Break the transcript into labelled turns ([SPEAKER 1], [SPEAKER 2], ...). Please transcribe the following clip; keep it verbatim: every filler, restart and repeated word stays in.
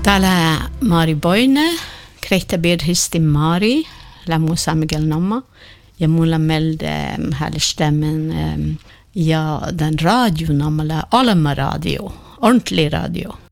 [SPEAKER 1] Täällä Mari Boine, Krehtä Birhisti Mari, Lamusa Miguel Nomma, ja mulla med här stämmen ja den radion, Alma Radio, ordentlig radio.